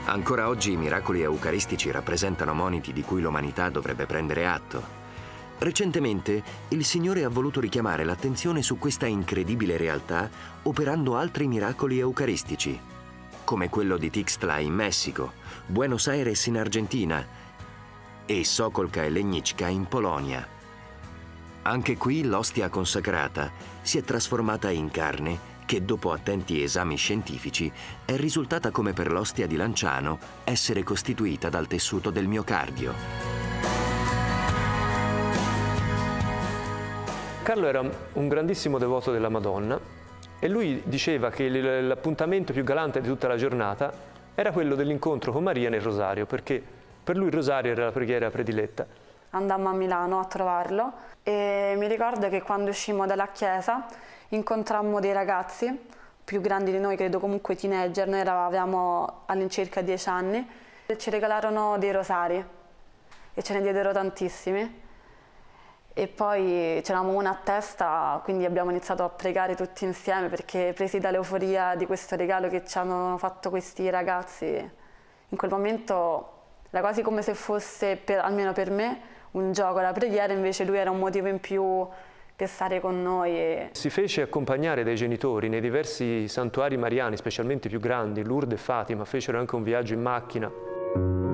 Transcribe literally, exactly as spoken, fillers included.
Ancora oggi i miracoli eucaristici rappresentano moniti di cui l'umanità dovrebbe prendere atto. Recentemente il Signore ha voluto richiamare l'attenzione su questa incredibile realtà operando altri miracoli eucaristici, come quello di Tixtla in Messico, Buenos Aires in Argentina e Sokolka e Legnicka in Polonia. Anche qui l'ostia consacrata si è trasformata in carne che, dopo attenti esami scientifici, è risultata, come per l'ostia di Lanciano, essere costituita dal tessuto del miocardio. Carlo era un grandissimo devoto della Madonna e lui diceva che l'appuntamento più galante di tutta la giornata era quello dell'incontro con Maria nel rosario, perché per lui il rosario era la preghiera prediletta. Andammo a Milano a trovarlo e mi ricordo che quando uscimmo dalla chiesa incontrammo dei ragazzi più grandi di noi, credo comunque teenager, noi avevamo all'incirca dieci anni, e ci regalarono dei rosari e ce ne diedero tantissimi. E poi c'eravamo una a testa, quindi abbiamo iniziato a pregare tutti insieme, perché presi dall'euforia di questo regalo che ci hanno fatto questi ragazzi, in quel momento era quasi come se fosse, per, almeno per me, un gioco, la preghiera, invece lui era un motivo in più per stare con noi. E... Si fece accompagnare dai genitori nei diversi santuari mariani, specialmente più grandi, Lourdes e Fatima, fecero anche un viaggio in macchina.